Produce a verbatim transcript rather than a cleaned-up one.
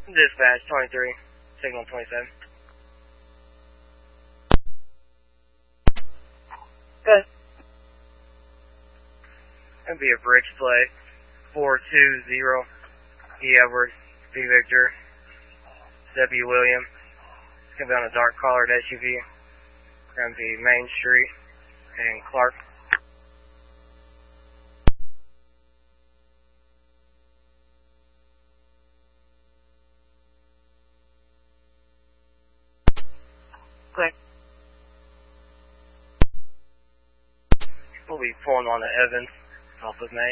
Dispatch twenty-three, signal twenty-seven. Good. It'll be a bridge plate, four two zero, E Edward, V Victor, W William. It's going to be on a dark collared S U V. Going to be Main Street and Clark. Click. We'll be pulling on to Evans off of Main.